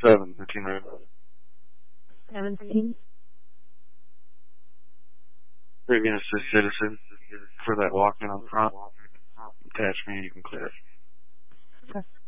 17. 17. Previous citizen for that walk-in on front. Attach me, you can clear it. Okay.